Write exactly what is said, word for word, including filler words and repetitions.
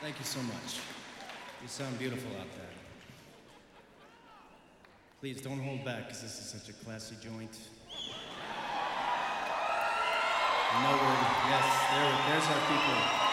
Thank you so much. You sound beautiful out there. Please don't hold back, because this is such a classy joint. You know where, yes, there, there's our people.